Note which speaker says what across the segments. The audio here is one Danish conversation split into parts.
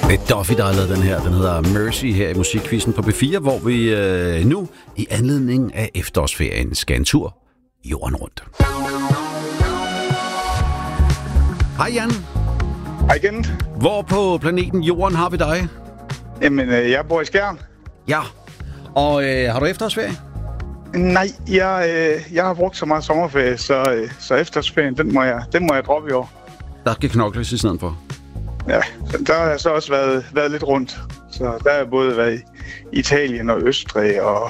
Speaker 1: Det er Duffy, der har lavet den her. Den hedder Mercy her i Musikquizzen på B4, hvor vi nu i anledning af efterårsferien skal en tur jorden rundt. Hej Jan.
Speaker 2: Hej igen.
Speaker 1: Hvor på planeten Jorden har vi dig?
Speaker 2: Jamen, jeg bor i Skjern.
Speaker 1: Ja. Og har du efterårsferie?
Speaker 2: Nej, jeg har brugt så meget sommerferie, så efterårsferien, den må jeg droppe i år.
Speaker 1: Der skal knokles i stedet for.
Speaker 2: Ja, der har jeg så også været lidt rundt. Så der har jeg både været i Italien og Østrig og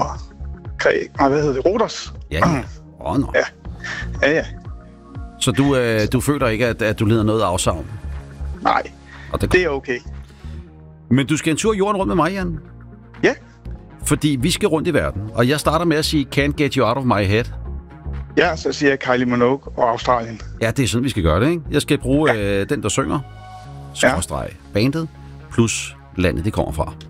Speaker 2: Rodos.
Speaker 1: Ja.
Speaker 2: Ja.
Speaker 1: Så du føler ikke, at du lider noget afsavn?
Speaker 2: Nej,
Speaker 1: og det
Speaker 2: er okay.
Speaker 1: Men du skal en tur jorden rundt med mig, Jan.
Speaker 2: Ja.
Speaker 1: Fordi vi skal rundt i verden, og jeg starter med at sige Can't Get You Out of My Head.
Speaker 2: Ja, så siger jeg Kylie Minogue og Australien.
Speaker 1: Ja, det er sådan, vi skal gøre det, ikke? Jeg skal bruge den, der synger, skråstreg bandet, plus landet, det kommer fra.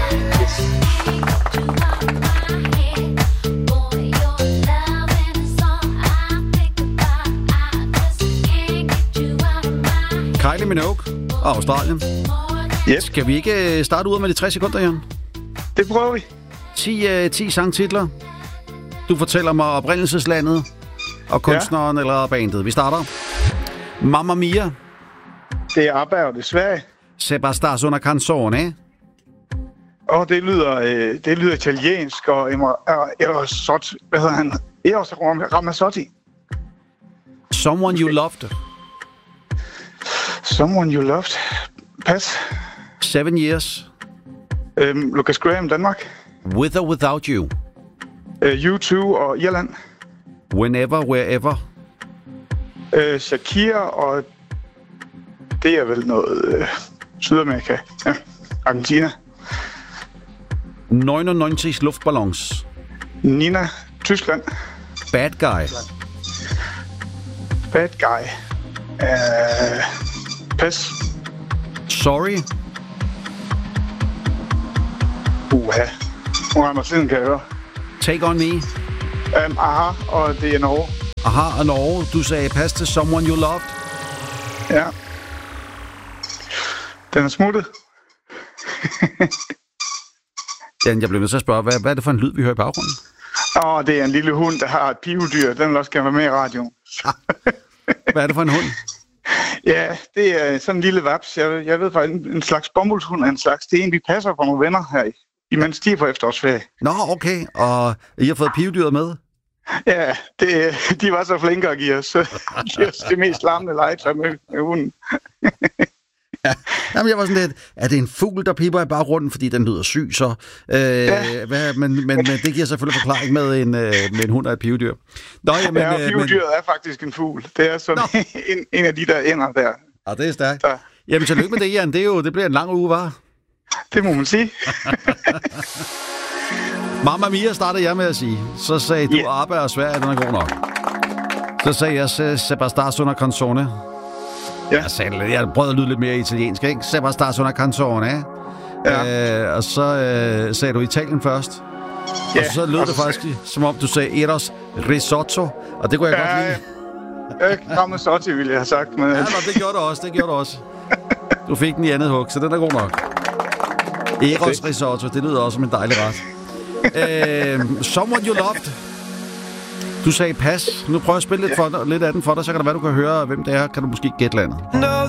Speaker 1: Kylie Minogue og Australien.
Speaker 2: Yep.
Speaker 1: Skal vi ikke starte ud med de 60 sekunder, Jan?
Speaker 2: Det prøver vi.
Speaker 1: 10 sangtitler. Du fortæller mig oprindelseslandet og kunstneren eller bandet. Vi starter. Mamma Mia.
Speaker 2: Det er ABBA, og det er Sverige.
Speaker 1: Se basta una canzone.
Speaker 2: Og det lyder italiensk, og Eros Ramazzotti.
Speaker 1: Someone You Loved.
Speaker 2: Someone You Loved. Pas.
Speaker 1: 7 Years.
Speaker 2: Lucas Graham, Danmark.
Speaker 1: With or Without You.
Speaker 2: U2 og Irland.
Speaker 1: Whenever, Wherever.
Speaker 2: Shakira, og det er vel noget Sydamerika. Ja. Argentina.
Speaker 1: 99 Luftballons.
Speaker 2: Nina, Tyskland.
Speaker 1: Bad Guy.
Speaker 2: Bad Guy. Pas.
Speaker 1: Sorry.
Speaker 2: Hvor er tiden, kan jeg høre.
Speaker 1: Take On Me.
Speaker 2: Aha, og det er Norge.
Speaker 1: Aha, og Norge. Du sagde pas til Someone You Loved.
Speaker 2: Ja. Den er smuttet.
Speaker 1: Jan, jeg blev nødt til at spørge, hvad er det for en lyd, vi hører i baggrunden?
Speaker 2: Det er en lille hund, der har et pivedyr. Den vil også gerne være med i radioen.
Speaker 1: Hvad er det for en hund?
Speaker 2: Ja, det er sådan en lille vaps. Jeg ved faktisk, en slags bomuldshund er en slags. Det er en, vi passer på nogle venner her, imens de er på efterårsferie.
Speaker 1: Nå, okay. Og I har fået pivedyret med?
Speaker 2: Ja, de var så flinke at give os det mest larmende legetøj med hunden.
Speaker 1: Ja. Jamen, jeg var sådan lidt, er det en fugl, der piper i baggrunden, fordi den lyder syg, så? Men det giver selvfølgelig forklaring med en hund og et pivedyr. Nå,
Speaker 2: pivedyret er faktisk en fugl. Det er sådan en af de der ender der.
Speaker 1: Ja, det er stærkt. Så. Jamen, tillykke med det, Jan. Det bliver en lang uge, var?
Speaker 2: Det må man sige.
Speaker 1: Mamma Mia startede jeg med at sige. Så sagde du, ABBA og Sverige, den er god nok. Så sagde jeg, Se basta una canzone.
Speaker 2: Ja.
Speaker 1: Jeg prøvede at lyde lidt mere italiensk, ikke? Se basta una canzone. Ja. Og så sagde du Italien først. Ja. Og så lød det faktisk, som om du sagde Eros Risotto. Og det kunne jeg godt lide.
Speaker 2: Ramazzotti ville jeg have sagt. Men...
Speaker 1: Ja, det gjorde du også. Du fik den i andet hug, så den er god nok. Eros Risotto, det lyder også som en dejlig ret. Someone You Loved. Du sagde pas. Nu prøver jeg at spille lidt af den for dig, så kan det være, du kan høre, hvem det er. Kan du måske gætte landet?
Speaker 3: No.